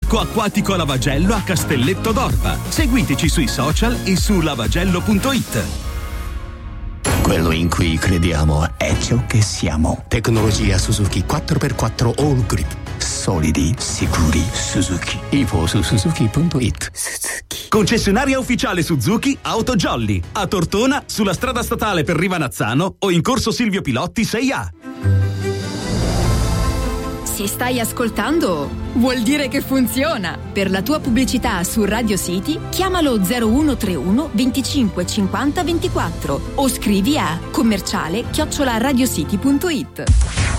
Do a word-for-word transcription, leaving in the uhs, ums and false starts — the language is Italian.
parco acquatico Lavagello a Castelletto d'Orba. Seguiteci sui social e su lavagello punto it. Quello in cui crediamo è ciò che siamo. Tecnologia Suzuki quattro per quattro All Grip. Solidi, sicuri, Suzuki. Info su suzuki punto it. Suzuki. Concessionaria ufficiale Suzuki Auto Jolly. A Tortona, sulla strada statale per Rivanazzano o in corso Silvio Pilotti sei A. Se stai ascoltando, vuol dire che funziona. Per la tua pubblicità su Radio City, chiamalo zero uno tre uno venticinque cinquanta ventiquattro o scrivi a commerciale chiocciola radiocity punto it.